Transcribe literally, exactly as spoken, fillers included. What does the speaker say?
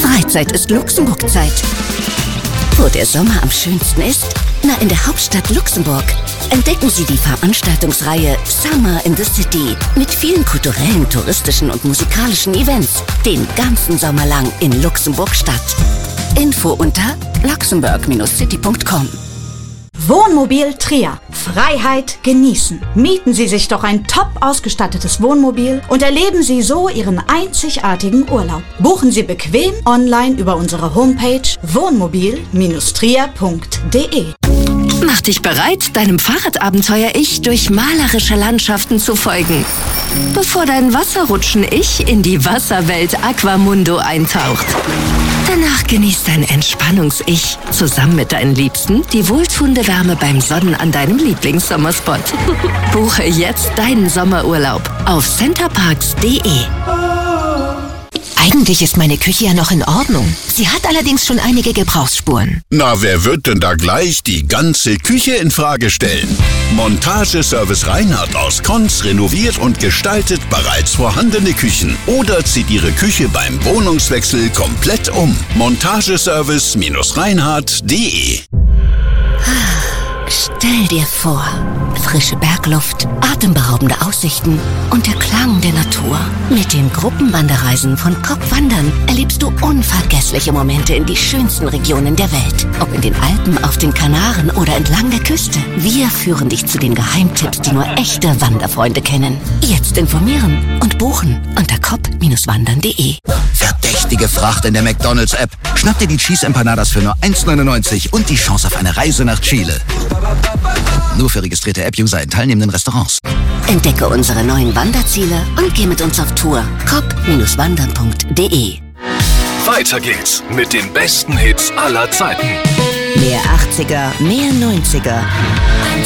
Freizeit ist Luxemburg-Zeit. Wo der Sommer am schönsten ist? Na, in der Hauptstadt Luxemburg. Entdecken Sie die Veranstaltungsreihe Summer in the City mit vielen kulturellen, touristischen und musikalischen Events. Den ganzen Sommer lang in Luxemburg-Stadt. Info unter luxemburg city punkt com. Wohnmobil Trier. Freiheit genießen. Mieten Sie sich doch ein top ausgestattetes Wohnmobil und erleben Sie so Ihren einzigartigen Urlaub. Buchen Sie bequem online über unsere Homepage wohnmobil trier punkt de. Mach dich bereit, deinem Fahrradabenteuer-Ich durch malerische Landschaften zu folgen, bevor dein Wasserrutschen-Ich in die Wasserwelt Aquamundo eintaucht. Danach genießt dein Entspannungs-Ich zusammen mit deinen Liebsten die wohltuende Wärme beim Sonnen an deinem Lieblingssommerspot. Buche jetzt deinen Sommerurlaub auf centerparks punkt de. Eigentlich ist meine Küche ja noch in Ordnung. Sie hat allerdings schon einige Gebrauchsspuren. Na, wer wird denn da gleich die ganze Küche in Frage stellen? Montageservice Reinhardt aus Konz renoviert und gestaltet bereits vorhandene Küchen oder zieht Ihre Küche beim Wohnungswechsel komplett um. Montageservice Reinhardt punkt de. Stell dir vor, frische Bergluft, atemberaubende Aussichten und der Klang der Natur. Mit den Gruppenwanderreisen von Kopp Wandern erlebst du unvergessliche Momente in die schönsten Regionen der Welt. Ob in den Alpen, auf den Kanaren oder entlang der Küste. Wir führen dich zu den Geheimtipps, die nur echte Wanderfreunde kennen. Jetzt informieren und buchen unter kopp wandern punkt de. Verdächtige Fracht in der McDonald's-App. Schnapp dir die Cheese Empanadas für nur eins neunundneunzig und die Chance auf eine Reise nach Chile. Nur für registrierte App-User in teilnehmenden Restaurants. Entdecke unsere neuen Wanderziele und geh mit uns auf Tour. kopp wandern punkt de. Weiter geht's mit den besten Hits aller Zeiten. Mehr achtziger, mehr neunziger.